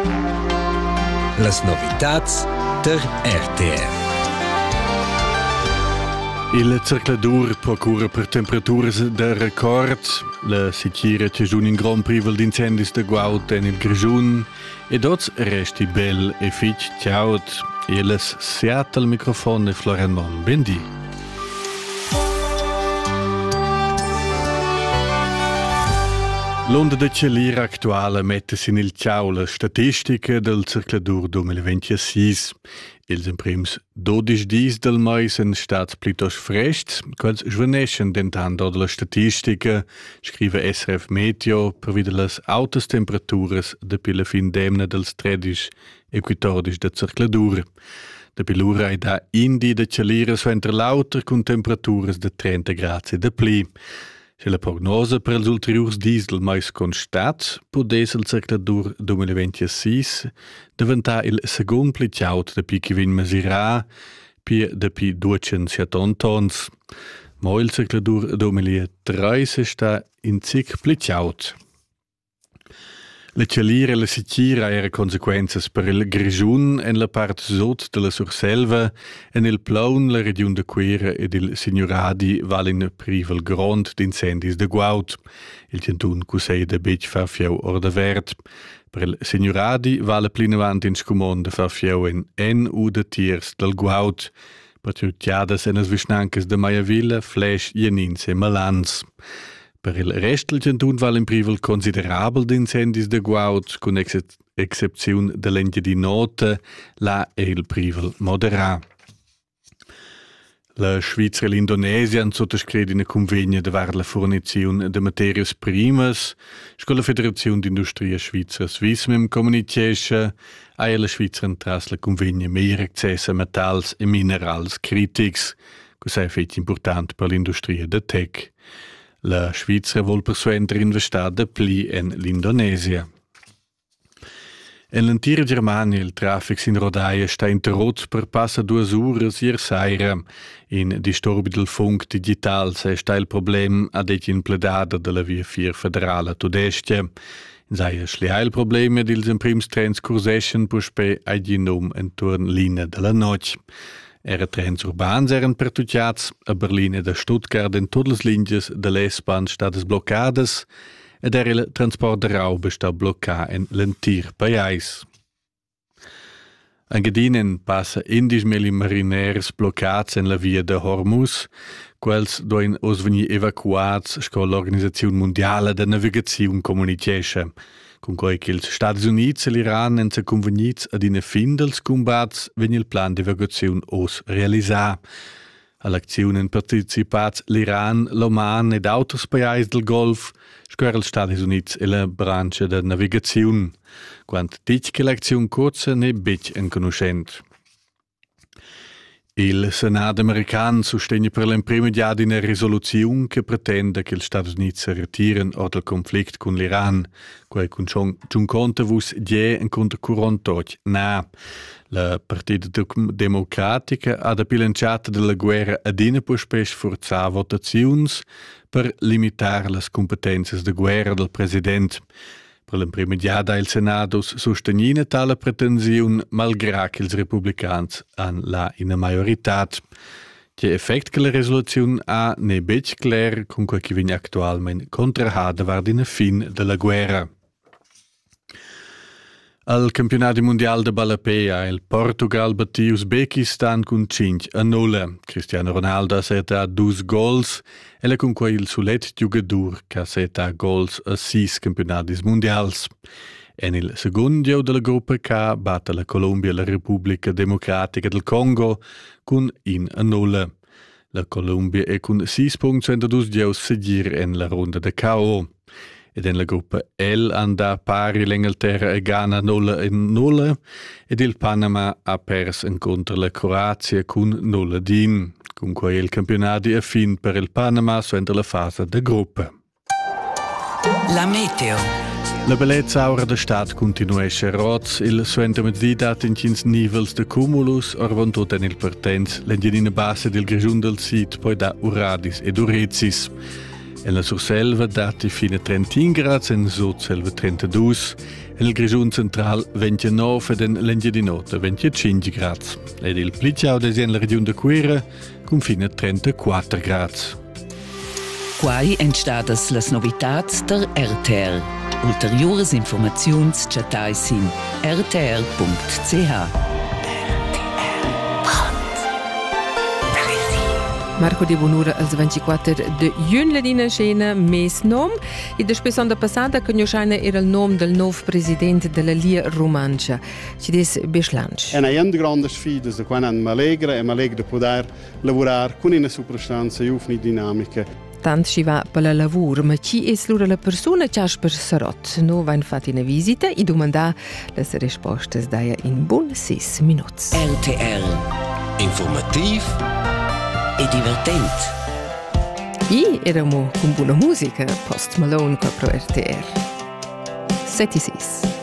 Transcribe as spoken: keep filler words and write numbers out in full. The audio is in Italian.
Las novitats der R T R. Il cercladur procura per temperaturas de record. La sicira c'è giun in gran privel d'incendis de guaut en il Grischun e dots resti bel e fitg ciaut. E les siat al microfono Florian Mon. Bendi. L'onda de celira actuale mette sin il ciao la statistica del cercladur duemilaventisei. Ils imprims dodici dis del mai sen stats plitos frests, quals svaneschen dentando della statistica, scrive S R F Meteo, per vide las altas temperaturas de pila fin demna dels tredici e quattordici de cercladur. De pilura ai da indi de celira suenter lauter con temperaturas de trenta gradi de pli. Se la prognosa per els ulteriors dis del mais constats pudess il cercladur duemilaventisei diventar il second pli ciaut de pi che vin mesurà pi de pi duecentosettanta tons. Ma il cercladur duemilatreis sta in cic pli ciaut. La celira e la sicira era consequences per il Grischun en la part sud de la Surselva, en il Plaun, la region de Quera ed il Signoradi valin privel grond d'incendis de guaut. Il centun cusei de bec fa fiau or de verd. Per il Signoradi vale plinavant in scumon de fa fiau en en u de tiers del guaut. Per ciutiadas en as visnancas de Maiavilla, Flesch, Janins e Malans. Per il rest del centun val in privel considerabel d'incendis de guaut, con ex excepziun de l'engia di nota, la e il privel moderà. La Svizra e l'Indonesia han sottoscret una convegna de var la forniziun de materias primas, sco la Federazione d'Industria Svizra Swissmem comunichescha, a la Svizra tras la convegna mehr access a metalls e minerals critics, cos'è fet important per l'industria de tech. La Svizra vol persuenter investar de pli en l'Indonesia. En l'entira Germania il traffic sin rodaia sta interrotto per passa duas uras ier saira. In disturbi del funk digital se sta il problem ad ec in pledada de la via vier federala tudestia. In saia schlia il problem ed ils imprims trens curseschen puspe agi num entorn linea de la noc. Era trens urbans eran pertucciats, a Berlin ed a Stuttgart en tutte le linges de l'S-Bahn stades bloccades ed era il transport de raube sta blocca en l'entir paiais. Angedinen passa indisch meli mariners bloccats en la via de Hormuz, quels doin osveni evacuats sco l'Organizzazione Mondiale de Navigazione comunicescha. Con quei che els Stati Units e l'Iran en se convegnits ad ina fin dels combats ven il plan d'evacuazione os realisà. All'azione han participats l'Iran, l'Oman ed auters paiais del Golf, sco els Stati Units e la branca de navigazione. Quant dic che l'azione corsa ne bec en conoscent. Il Senat american sostegna per l'imprimidiad una risoluzione che pretende che gli Stati Uniti si ritirino dal conflitto con l'Iran, quei con ciun conta vus die en contra quarantotto. Na, la Partita Democratica ha da pilanciata della guerra adina pur spes forzar votaziuns per limitare le competenze de guerra del president. Per l'imprimediada il Senato sostenina tale pretensione malgrado che i repubblicans han la in maggiorità. Che effect che la risoluzione ha ne bec clar con quel che viene attualmente contrahada vard in fin della guerra. Al campionato mondiale de Balapea il Portugal battì Uzbekistan con cinque a null. Cristiano Ronaldo ha seta due gols e la con quei il sulet giocador che ha seta gols a sei campionati mondiali. En il secondo della gruppa K batte la Colombia e la Repubblica Democratica del Congo con un a null. La Colombia è con sei punti centodue diaus seguir en la ronda de K O. Ed en la gruppa L anda pari l'Inghilterra e Ghana nulla in nulla ed il Panama ha perso contro la Croazia con nulla din. Con cui il campionato è fin per il Panama suentra la fase de gruppa. La meteo. La bellezza aura de stat continuesce roz, il suentra mezzidat in cins nivels de cumulus, orvon tot en il partenz, l'engiadina base del Grischun del Sid, poi da Uradis ed Urezis. En la Surselva dati fino a trentin gradi, en Sudselva trentadue, En il Grischun central ventinove ed en l'engia di nota venticinque gradi. Ed il pliciau desien la regione de Cuera confina trentaquattro gradi. Quai entstadas las novitats der R T R. Ulteriores informaziuns chatais in r t r punct c h. Marco Di Bonura als ventiquattro de giugno ladina scena mes nom e després sonda passada conosciana era il nom del nuovo presidente della Lia Romancia, ci des Beslanch. È una grande grande sfida da quando mi allegra e mi allegra di poter lavorare con una superstanza e una dinamica. Tant ci va per la lavoro, ma chi è l'ora la persona che ha per Sarot? No, va infatti una visita e domanda le risposte daia in buon sei minuti. R T R. Informativ e divertent. E eravamo con buona musica, Post Malone con R T R. sette sei.